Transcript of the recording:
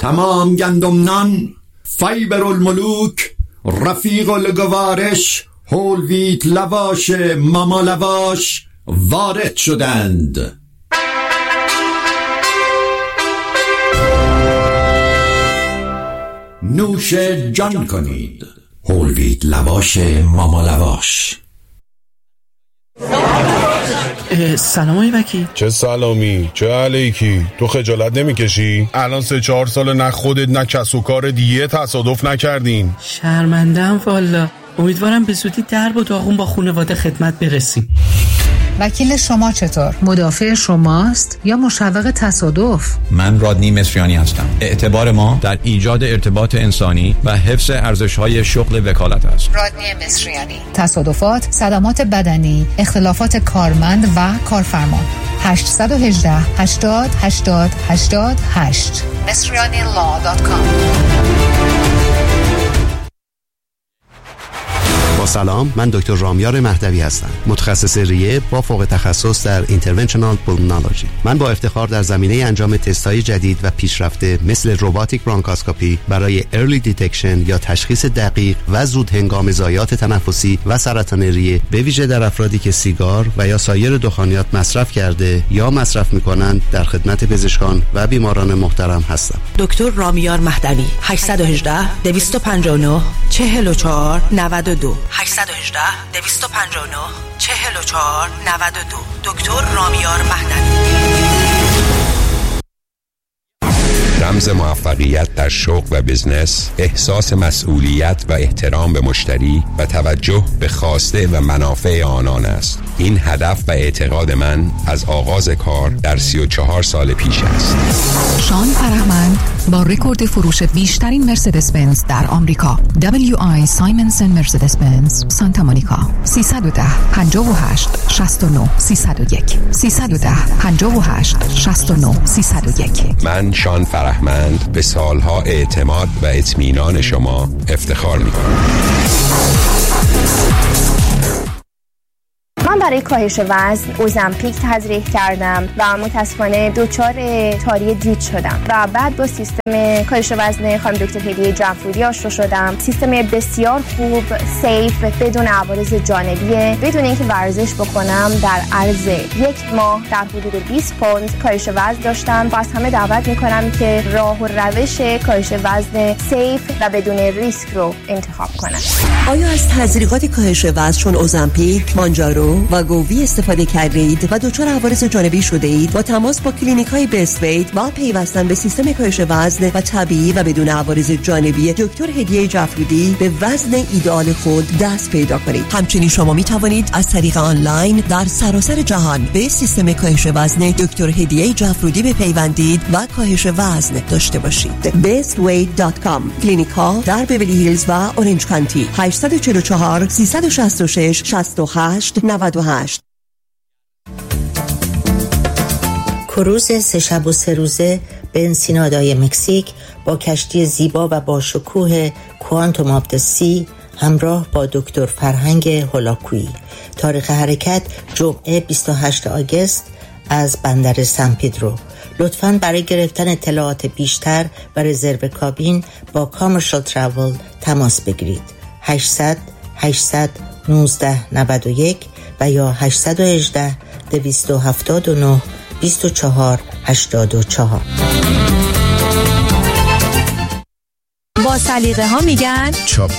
تمام گندم نان، فیبر الملوک، رفیق الگوارش، هول ویت لواش ماما لواش وارد شدند. نوش جان کنید. هول ویت لواش ماما لواش. سلام آقای وکیل. چه سلامی، چه علیکی؟ تو خجالت نمیکشی؟ الان 3-4 سال نه خودت نه کس و کار دیگه تصادف نکردین. شرمنده‌ام والا. امیدوارم به زودی درب و داغون با خانواده خدمت برسیم. وکیل شما چطور؟ مدافع شماست یا مشوق تصادف؟ من رادنی مصریانی هستم. اعتبار ما در ایجاد ارتباط انسانی و حفظ ارزش‌های شغل وکالت است. رادنی مصریانی. تصادفات، صدمات بدنی، اختلافات کارمند و کارفرما. 818 80 80 88 مصریانی.law.com. با سلام، من دکتر رامیار مهدوی هستم، متخصص ریه با فوق تخصص در اینترونشنال پولمونولوژی. من با افتخار در زمینه انجام تست‌های جدید و پیشرفته مثل روباتیک برانکاسکوپی برای ارلی دیتکشن یا تشخیص دقیق و زود هنگام ضایعات تنفسی و سرطان ریه، به ویژه در افرادی که سیگار و یا سایر دخانیات مصرف کرده یا مصرف می‌کنند، در خدمت پزشکان و بیماران محترم هستم. دکتر رامیار مهدوی. 818 259 44 92 818 259 44 92. دکتر رامیار مهدوی. رمز موفقیت در شغل و بزنس احساس مسئولیت و احترام به مشتری و توجه به خواسته و منافع آنان است. این هدف و اعتقاد من از آغاز کار در 34 سال پیش است. شان فرهمند با رکورد فروش بیشترین مرسدس بنز در آمریکا، WI سایمنسن مرسدس بنز سانتا مونیکا. 310 58 69 301 310 58 69 301. من شان فرهمند به سالها اعتماد و اطمینان شما افتخار می‌کنم. من برای کاهش وزن اوزمپیک تزریق کردم و متاسفانه دچار تاری دید شدم و بعد با سیستم کاهش وزن خانم دکتر هدیه جعفرودی آشنا شدم. سیستم بسیار خوب، سیف، بدون عوارض جانبیه، بدون اینکه ورزش بکنم. در عرض 1 ماه در حدود 20 پوند کاهش وزن داشتم و از همه دعوت میکنم که راه و روش کاهش وزن سیف و بدون ریسک رو انتخاب کنن. آیا از تزریقات کاهش وزن چون اوزمپیک، مانجارو و گووی استفاده کردید و دچار عوارض جانبی شده اید؟ با تماس با کلینیک‌های بیست ویت و پیوستن به سیستم کاهش وزن و طبیعی و بدون عوارض جانبی دکتر هدیه جعفرودی به وزن ایدئال خود دست پیدا کنید. همچنین شما می توانید از طریق آنلاین در سراسر جهان به سیستم کاهش وزن دکتر هدیه جعفرودی بپیوندید و کاهش وزن داشته باشید. bestweight.com. کلینیک‌ها در بیولی هیلز و اورنج کانتی. 844 366 68 98. کروز 3 شب و 3 روزه به انسینادای مکزیک با کشتی زیبا و با شکوه کوانتوم آف د سی همراه با دکتر فرهنگ هولاکویی. تاریخ حرکت جمعه 28 آگوست از بندر سن پدرو. لطفاً برای گرفتن اطلاعات بیشتر و رزرو کابین با کامرشال تراول تماس بگیرید. 800 819 91 و یا 818 279 24 84. با سلیقه ها میگن چاپ